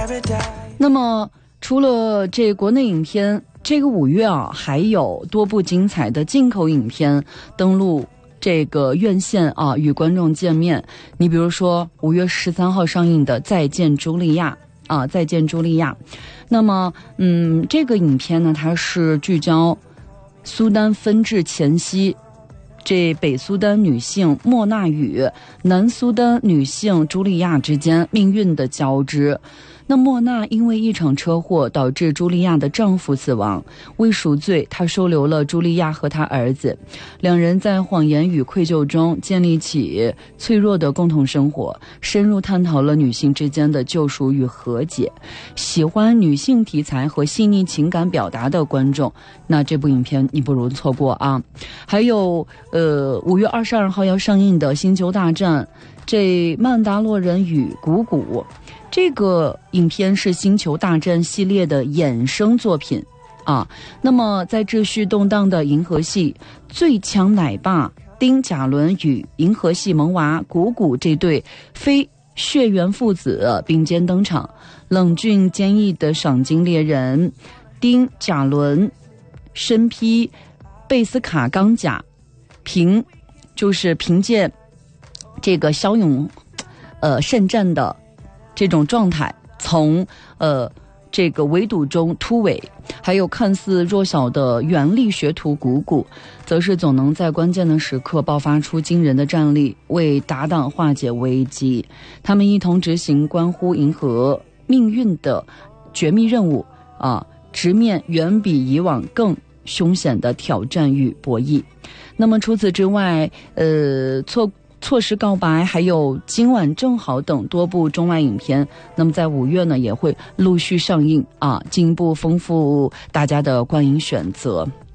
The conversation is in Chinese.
那么除了这国内影片，这个5月啊，还有多部精彩的进口影片登陆这个院线啊，与观众见面。你比如说5月13号上映的《再见茱莉亚》啊，《再见茱莉亚》。那么这个影片呢，它是聚焦苏丹分治前夕，这北苏丹女性莫娜与南苏丹女性茱莉亚之间命运的交织。那莫娜因为一场车祸导致茱莉亚的丈夫死亡，为赎罪，她收留了茱莉亚和她儿子，两人在谎言与愧疚中建立起脆弱的共同生活，深入探讨了女性之间的救赎与和解。喜欢女性题材和细腻情感表达的观众，那这部影片你不容错过啊！还有5月22号要上映的《星球大战》，这曼达洛人与谷谷。这个影片是《星球大战》系列的衍生作品啊。那么在秩序动荡的银河系，最强奶爸丁贾伦与银河系萌娃谷谷这对非血缘父子并肩登场。冷峻坚毅的赏金猎人丁贾伦身披贝斯卡钢甲，凭借这个骁勇善战的这种状态，从这个围堵中突围。还有看似弱小的原力学徒谷谷，则是总能在关键的时刻爆发出惊人的战力，为搭档化解危机。他们一同执行关乎银河命运的绝密任务啊，直面远比以往更凶险的挑战与博弈。那么除此之外，错失告白，还有今晚正好等多部中外影片，那么在5月呢也会陆续上映啊，进一步丰富大家的观影选择。